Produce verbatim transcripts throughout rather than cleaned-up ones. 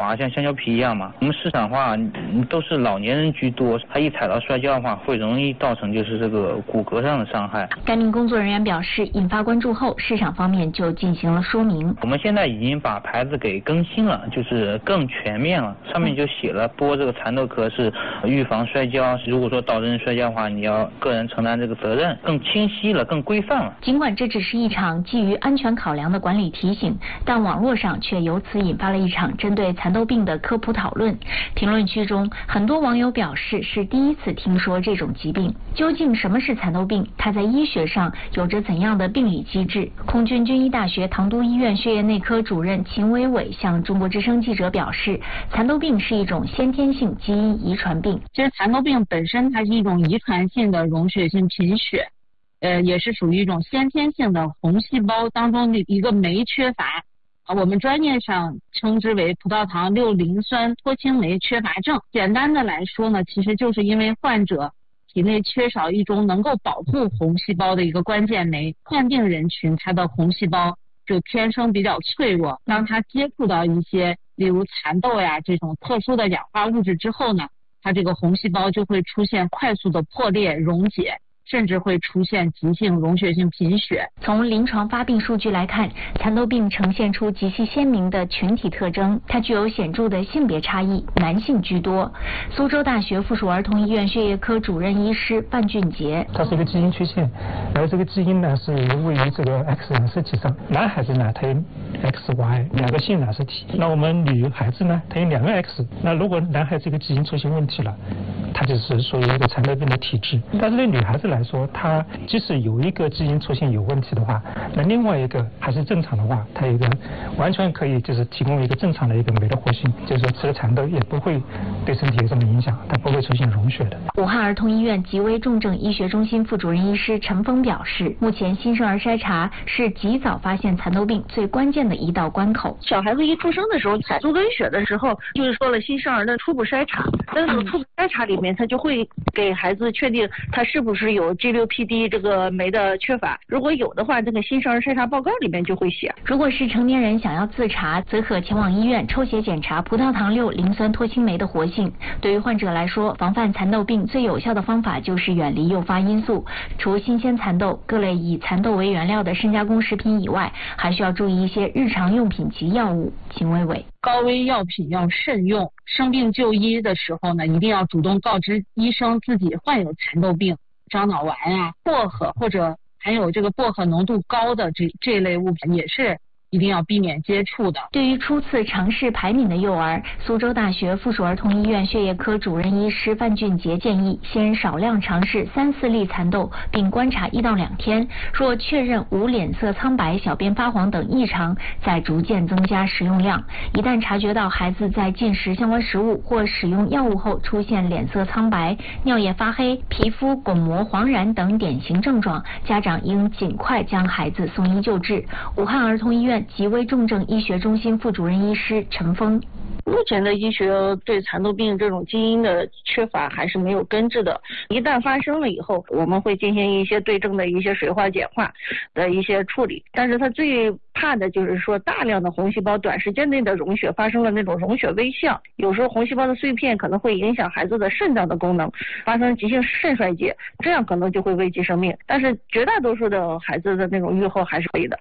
滑，像香蕉皮一样嘛。我们市场化都是老年人居多，他一踩到摔跤的话，会容易造成就是这个骨骼上的伤害。 该名工作人员表示，引发关注后，市场方面就进行了说明。 我们现在已经把牌子给更新了，就是更全面了，上面就写了播这个蚕豆壳是预防摔跤，如果说导致人摔跤的话，你要个人承担这个责任，更清晰了，更规范了。 尽管这只是一场基于安全考量的管理提醒，但网络上却由此引发了一场针对蚕豆病的科普讨论。评论区中，很多网友表示是第一次听说这种疾病。究竟什么是蚕豆病？它在医学上有着怎样的病理机制？空军军医大学唐都医院血液内科主任秦伟伟向中国之声记者表示，蚕豆病是一种先天性基因遗传病。 其实蚕豆病本身它是一种遗传性的溶血性贫血，呃，也是属于一种先天性的红细胞当中的一个酶缺乏，啊，我们专业上称之为葡萄糖六磷酸脱氢酶缺乏症。简单的来说呢，其实就是因为患者体内缺少一种能够保护红细胞的一个关键酶，患病人群他的红细胞就天生比较脆弱，当他接触到一些例如蚕豆呀这种特殊的氧化物质之后呢，它这个红细胞就会出现快速的破裂溶解，甚至会出现急性溶血性贫血。 从临床发病数据来看，蚕豆病呈现出极其鲜明的群体特征，它具有显著的性别差异，男性居多。苏州大学附属儿童医院血液科主任医师范俊杰， 它是一个基因缺陷，而这个基因呢是位于这个 X 染色体上，男孩子呢它有 X Y 两个性染色体，那我们女孩子呢它有两个 X， 那如果男孩子这个基因出现问题了，它就是属于一个蚕豆病的体质。但是对女孩子来说，她即使有一个基因出现有问题的话，那另外一个还是正常的话，它有一个完全可以就是提供一个正常的一个酶的活性，就是说吃了蚕豆也不会对身体有什么影响，它不会出现溶血的。 武汉儿童医院急危重症医学中心副主任医师陈峰表示，目前新生儿筛查是及早发现蚕豆病最关键的一道关口。 小孩子一出生的时候采足跟血的时候，就是说了新生儿的初步筛查，在这种初步筛查里面，他就会给孩子确定他是不是有 G 六 P D 这个酶的缺乏，如果有的话，这个新生儿筛查报告里面就会写。 如果是成年人想要自查，则可前往医院抽血检查葡萄糖六磷酸脱氢酶的活性。对于患者来说，防范蚕豆病最有效的方法就是远离诱发因素。除新鲜蚕豆、各类以蚕豆为原料的深加工食品以外，还需要注意一些日常用品及药物。秦伟伟， 高危药品要慎用，生病就医的时候呢，一定要主动告知医生自己患有蚕豆病。樟脑丸啊、薄荷或者含有这个薄荷浓度高的这这类物品也是一定要避免接触的。 对于初次尝试排敏的幼儿，苏州大学附属儿童医院血液科主任医师范俊杰建议，先少量尝试三四粒蚕豆，并观察一到两天，若确认无脸色苍白、小便发黄等异常，再逐渐增加食用量。一旦察觉到孩子在进食相关食物或使用药物后出现脸色苍白、尿液发黑、皮肤巩膜黄疸等典型症状，家长应尽快将孩子送医救治。武汉儿童医院急危重症医学中心副主任医师陈峰， 目前的医学对蚕豆病这种基因的缺乏还是没有根治的，一旦发生了以后，我们会进行一些对症的一些水化碱化的一些处理，但是它最怕的就是说大量的红细胞短时间内的溶血发生了那种溶血微象，有时候红细胞的碎片可能会影响孩子的肾脏的功能，发生急性肾衰竭，这样可能就会危及生命，但是绝大多数的孩子的那种预后还是可以的。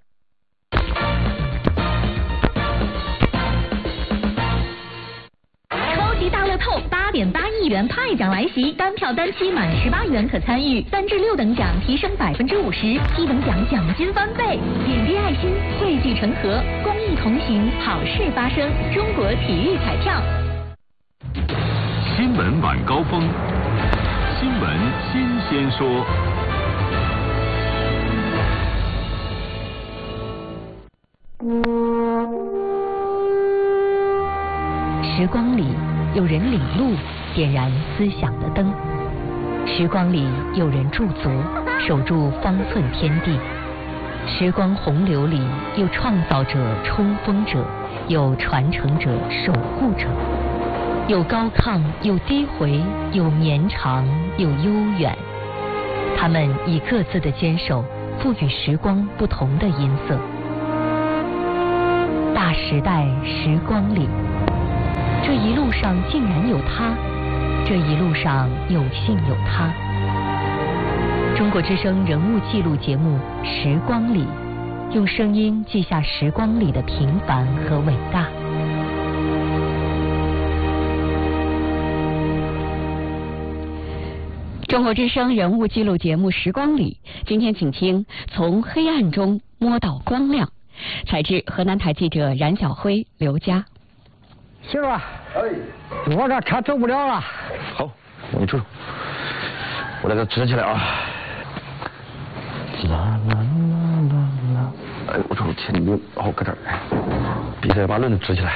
大乐透八点八亿元派奖来袭，单票单期满十八元可参与，三至六等奖提升百分之五十，七等奖奖金翻倍。点滴爱心，汇聚成河，公益同行，好事发生。中国体育彩票。 新闻晚高峰，新闻新鲜说。 时光里有人领路，点燃思想的灯；时光里有人驻足，守住方寸天地；时光洪流里有创造者、冲锋者，有传承者、守护者，有高亢，有低回，有绵长，有悠远。他们以各自的坚守，赋予时光不同的音色。大时代时光里， 一路上竟然有他，这一路上有幸有他。中国之声人物记录节目《时光里》，用声音记下时光里的平凡和伟大。 中国之声人物记录节目《时光里》，今天请听《从黑暗中摸到光亮》，采自河南台记者冉晓辉、刘佳。 媳妇儿，哎，我这车走不了了。 好，我给你支住，我来给它支起来啊。啦啦啦啦啦！哎，我说天，你好搁这儿，必须得把轮子支起来。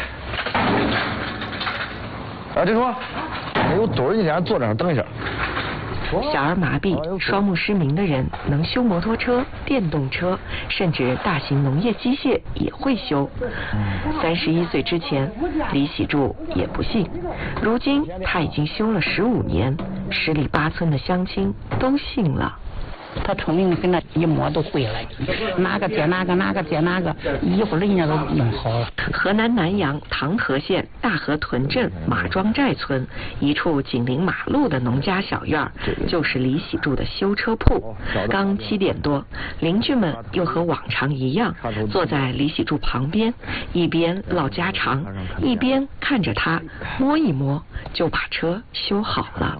哎，这说，没有墩儿，你先坐这儿等一下。 小儿麻痹、双目失明的人能修摩托车、电动车，甚至大型农业机械也会修。三十一岁之前，李喜柱也不信，如今他已经修了十五年，十里八村的乡亲都信了。 他聪明，跟他一摸都会了，哪个接哪个，哪个接哪个，一会儿人家都弄好了。 河南南阳唐河县大河屯镇马庄寨村一处紧邻马路的农家小院，就是李喜柱的修车铺。刚七点多，邻居们又和往常一样，坐在李喜柱旁边，一边唠家常，一边看着他摸一摸就把车修好了。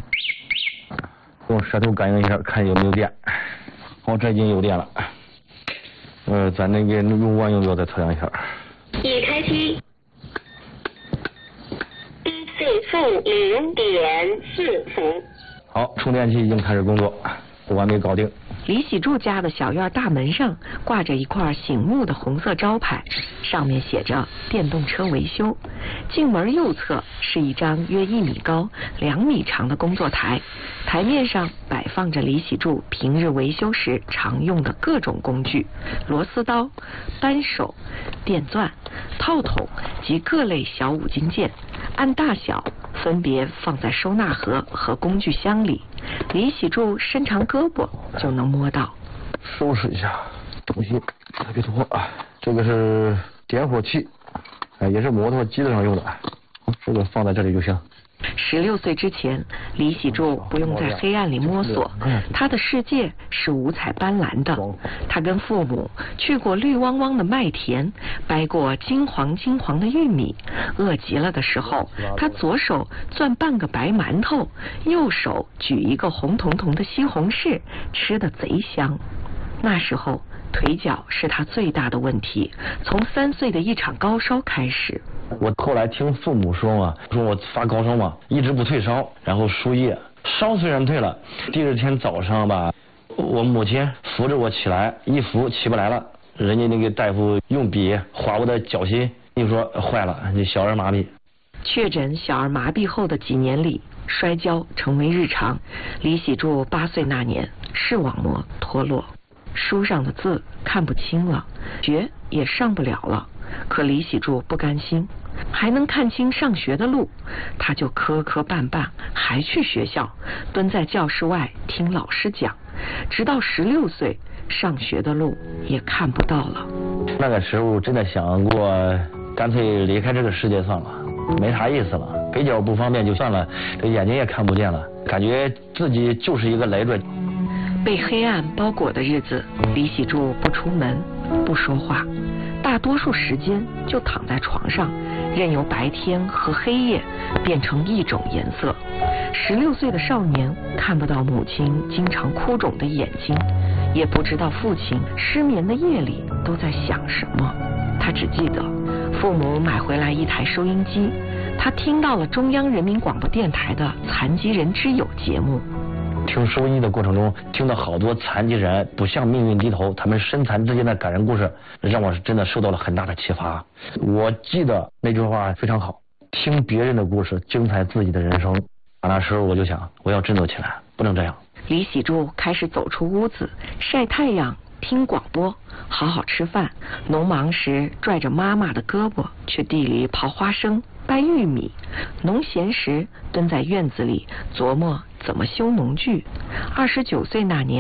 用舌头感应一下，看有没有电。好，这已经有电了。呃，咱那个用完用不要再测量一下。 已开机。最负零点四伏。 好，充电器已经开始工作，完美搞定。 李喜柱家的小院大门上挂着一块醒目的红色招牌，上面写着电动车维修。进门右侧是一张约一米高、两米长的工作台，台面上摆放着李喜柱平日维修时常用的各种工具：螺丝刀、扳手、电钻、套筒及各类小五金件，按大小分别放在收纳盒和工具箱里。李喜柱伸长胳膊就能摸到。 收拾一下东西，特别多啊！这个是点火器，哎，也是摩托机子上用的，这个放在这里就行。 十六岁之前，李喜柱不用在黑暗里摸索，他的世界是五彩斑斓的。他跟父母去过绿汪汪的麦田，掰过金黄金黄的玉米。饿极了的时候，他左手攥半个白馒头，右手举一个红彤彤的西红柿，吃得贼香。那时候腿脚是他最大的问题，从三岁的一场高烧开始。 我后来听父母说嘛，说我发高烧嘛，一直不退烧，然后输液，烧虽然退了，第二天早上吧，我母亲扶着我起来，一扶起不来了，人家那个大夫用笔划我的脚心，就说坏了，你小儿麻痹。 确诊小儿麻痹后的几年里，摔跤成为日常。李喜柱八岁那年，视网膜脱落，书上的字看不清了，学也上不了了。可李喜柱不甘心，还能看清上学的路，他就磕磕绊绊还去学校，蹲在教室外听老师讲，直到十六岁，上学的路也看不到了。 那个时候真的想过，干脆离开这个世界算了，没啥意思了，腿脚不方便就算了，这眼睛也看不见了，感觉自己就是一个累赘。 被黑暗包裹的日子，李喜柱不出门，不说话，大多数时间就躺在床上，任由白天和黑夜变成一种颜色。十六岁的少年看不到母亲经常哭肿的眼睛，也不知道父亲失眠的夜里都在想什么。他只记得父母买回来一台收音机，他听到了中央人民广播电台的残疾人之友节目。 听收音的过程中，听到好多残疾人不向命运低头，他们身残之间的感人故事，让我是真的受到了很大的启发。我记得那句话非常好，听别人的故事，精彩自己的人生。那时候我就想，我要振作起来，不能这样。 李喜柱开始走出屋子，晒太阳，听广播，好好吃饭。农忙时拽着妈妈的胳膊去地里刨花生、掰玉米；农闲时蹲在院子里琢磨怎么修农具。二十九岁那年，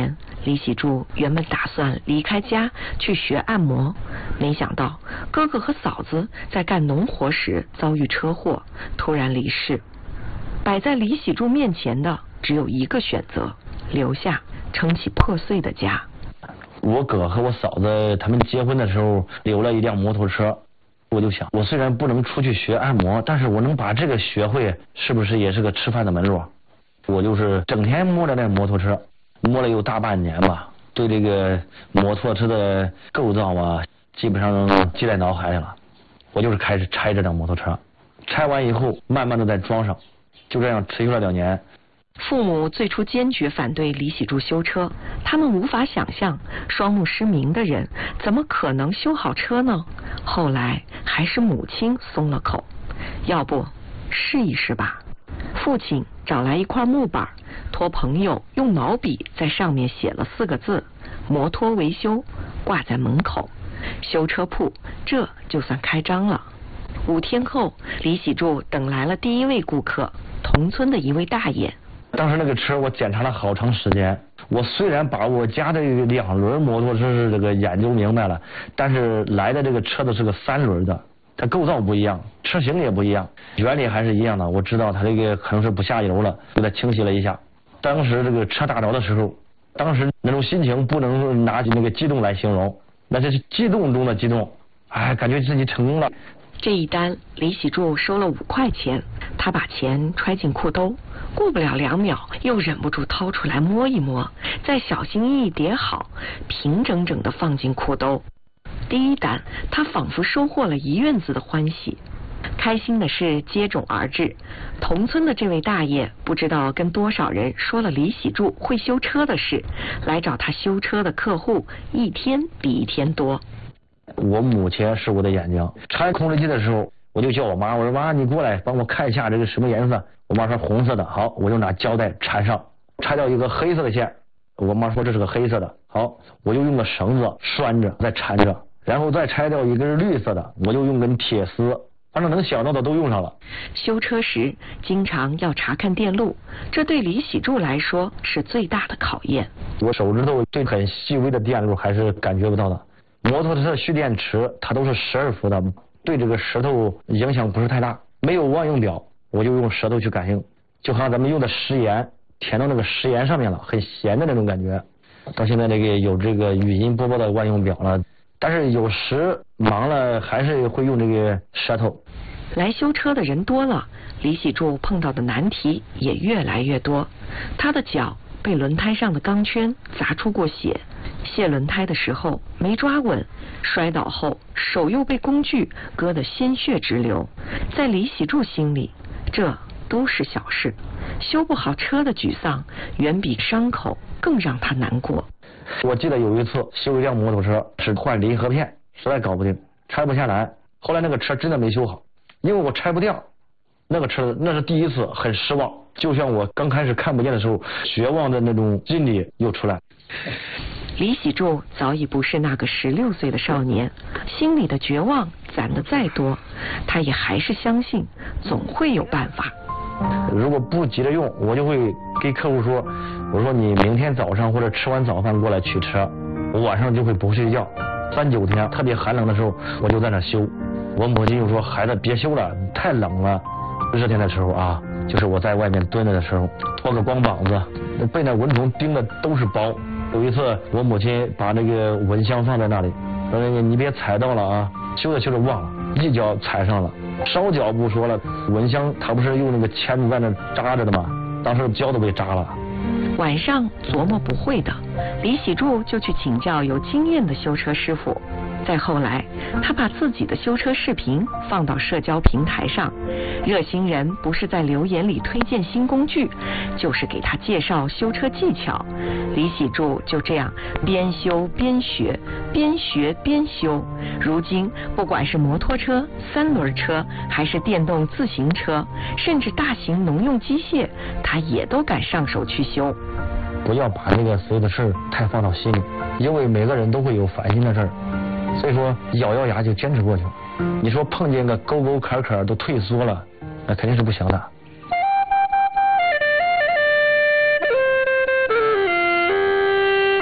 李喜柱原本打算离开家去学按摩，没想到哥哥和嫂子在干农活时遭遇车祸，突然离世。摆在李喜柱面前的只有一个选择，留下撑起破碎的家。 我哥和我嫂子他们结婚的时候留了一辆摩托车，我就想，我虽然不能出去学按摩，但是我能把这个学会，是不是也是个吃饭的门路？我就是整天摸着那摩托车，摸了有大半年吧，对这个摩托车的构造啊，基本上记在脑海里了。我就是开始拆这辆摩托车，拆完以后慢慢的再装上，就这样持续了两年。 父母最初坚决反对李喜柱修车，他们无法想象双目失明的人怎么可能修好车呢？后来还是母亲松了口，要不试一试吧。父亲找来一块木板，托朋友用毛笔在上面写了四个字：摩托维修，挂在门口。修车铺这就算开张了。五天后，李喜柱等来了第一位顾客，同村的一位大爷。 当时那个车我检查了好长时间，我虽然把我家的两轮摩托车是这个研究明白了，但是来的这个车子是个三轮的，它构造不一样，车型也不一样，原理还是一样的。我知道它这个可能是不下油了，给它清洗了一下。当时这个车打着的时候，当时那种心情不能拿起那个激动来形容，那是激动中的激动，哎，感觉自己成功了。 这一单李喜柱收了五块钱，他把钱揣进裤兜，过不了两秒又忍不住掏出来摸一摸，再小心翼翼叠好，平整整地放进裤兜。第一单他仿佛收获了一院子的欢喜。开心的事接踵而至，同村的这位大爷不知道跟多少人说了李喜柱会修车的事，来找他修车的客户一天比一天多。 我母亲是我的眼睛，拆控制器的时候，我就叫我妈，我说妈，你过来帮我看一下这个什么颜色。我妈说红色的，好，我就拿胶带缠上，拆掉一个黑色的线。我妈说这是个黑色的，好，我就用个绳子拴着再缠着，然后再拆掉一根绿色的，我就用根铁丝，反正能想到的都用上了。 修车时经常要查看电路，这对李喜柱来说是最大的考验。 我手指头对很细微的电路还是感觉不到的。摩托车蓄电池它都是十二伏的，对这个舌头影响不是太大。没有万用表，我就用舌头去感应，就好像咱们用的食盐填到那个食盐上面了，很咸的那种感觉。到现在这个有这个语音播报的万用表了，但是有时忙了还是会用这个舌头。 来修车的人多了，李喜柱碰到的难题也越来越多。他的脚被轮胎上的钢圈砸出过血，卸轮胎的时候没抓稳，摔倒后手又被工具割得鲜血直流。在李喜柱心里，这都是小事，修不好车的沮丧远比伤口更让他难过。 我记得有一次修一辆摩托车，是换离合片，实在搞不定，拆不下来。后来那个车真的没修好，因为我拆不掉那个车，那是第一次，很失望。就像我刚开始看不见的时候，绝望的那种心理又出来。 李喜柱早已不是那个十六岁的少年，心里的绝望攒得再多，他也还是相信总会有办法。 如果不急着用，我就会给客户说，我说你明天早上或者吃完早饭过来取车，我晚上就会不睡觉。三九天特别寒冷的时候，我就在那修。我母亲就说，孩子别修了，太冷了。热天的时候啊，就是我在外面蹲着的时候，脱个光膀子，被那蚊虫叮的都是包。有一次我母亲把那个蚊香放在那里，说你别踩到了啊，修着修着忘了，一脚踩上了，烧脚不说了，蚊香它不是用那个钳子在那扎着的吗？当时脚都被扎了。 晚上琢磨不会的，李喜柱就去请教有经验的修车师傅。再后来，他把自己的修车视频放到社交平台上，热心人不是在留言里推荐新工具，就是给他介绍修车技巧。李喜柱就这样边修边学，边学边修。如今，不管是摩托车、三轮车，还是电动自行车，甚至大型农用机械，他也都敢上手去修。 不要把这个所有的事儿太放到心里，因为每个人都会有烦心的事儿。所以说咬咬牙就坚持过去了。你说碰见个沟沟坎坎都退缩了，那肯定是不行的。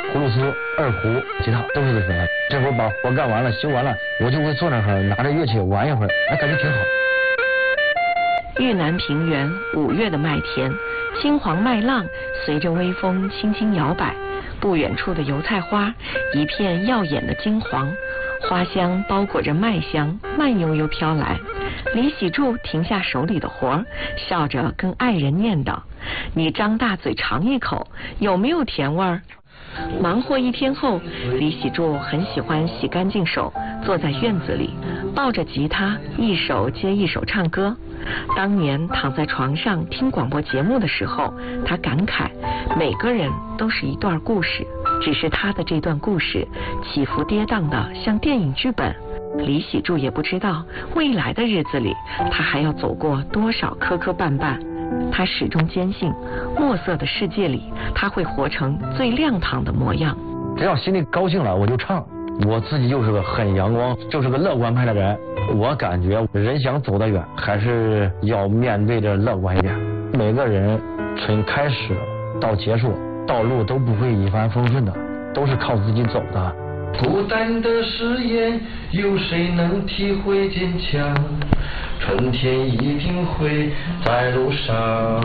葫芦丝、二胡、吉他都是自学的。这会儿把活干完了、修完了，我就会坐那儿拿着乐器玩一会儿，哎，感觉挺好。 豫南平原五月的麦田，金黄麦浪随着微风轻轻摇摆，不远处的油菜花一片耀眼的金黄，花香包裹着麦香，慢悠悠飘来。李喜柱停下手里的活儿，笑着跟爱人念叨：“你张大嘴尝一口，有没有甜味儿？”忙活一天后，李喜柱很喜欢洗干净手，坐在院子里，抱着吉他，一首接一首唱歌。当年躺在床上听广播节目的时候，他感慨，每个人都是一段故事，只是他的这段故事起伏跌宕的像电影剧本。李喜柱也不知道未来的日子里他还要走过多少磕磕绊绊，他始终坚信墨色的世界里他会活成最亮堂的模样。 只要心里高兴了我就唱，我自己就是个很阳光，就是个乐观派的人。我感觉人想走得远，还是要面对着乐观一点。每个人从开始到结束，道路都不会一帆风顺的，都是靠自己走的。孤单的誓言，有谁能体会坚强？春天一定会在路上。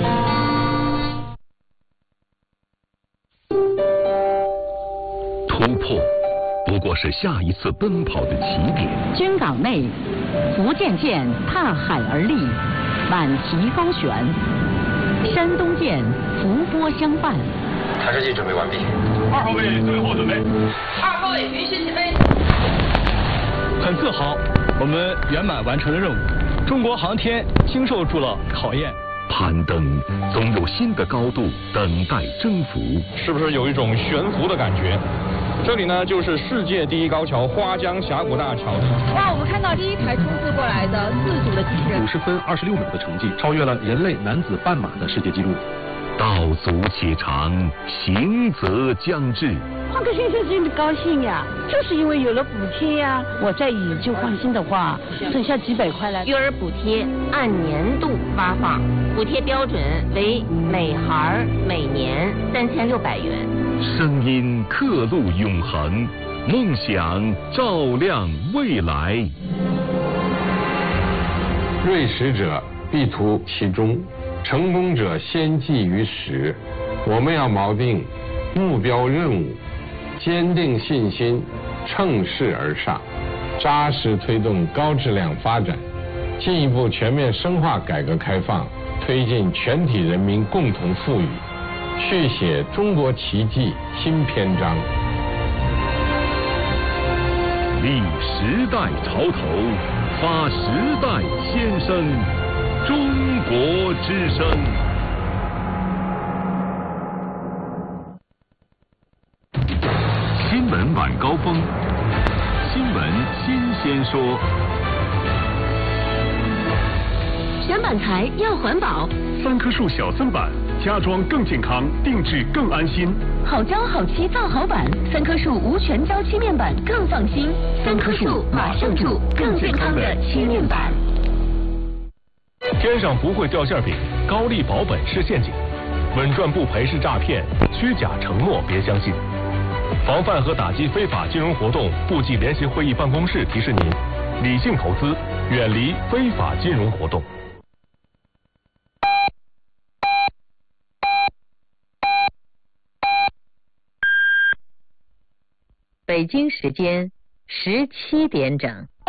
突破不过是下一次奔跑的起点。 军港内，福建舰踏海而立，满旗高悬；山东舰伏波相伴。 台式机准备完毕。 二号位最后准备。 二号位允许起飞。 很自豪，我们圆满完成了任务。中国航天经受住了考验。 攀登总有新的高度等待征服。 是不是有一种悬浮的感觉？这里呢，就是世界第一高桥花江峡谷大桥。 哇，我们看到第一台冲刺过来的自主的机器人， 五十分二十六秒的成绩，超越了人类男子半马的世界纪录。 道阻且长，行则将至。 换个新车真的高兴呀，就是因为有了补贴呀。我再以旧换新的话，省下几百块来。 育儿补贴按年度发放，补贴标准为每孩每年三千六百元。 声音刻录永恒，梦想照亮未来。 锐实者必图其中，成功者先记于始。我们要锚定目标任务，坚定信心，乘势而上，扎实推动高质量发展，进一步全面深化改革开放，推进全体人民共同富裕，续写中国奇迹新篇章。 立时代潮头，发时代先声，中国之声。新闻晚高峰，新闻新鲜说。 选板材要环保， 三棵树小森板，家装更健康，定制更安心。 好胶好漆造好板，三棵树无全胶漆面板更放心。三棵树马上住更健康的漆面板。 天上不会掉馅饼，高利保本是陷阱，稳赚不赔是诈骗，虚假承诺别相信。防范和打击非法金融活动，部际联席会议办公室提示您：理性投资，远离非法金融活动。 北京时间十七点整。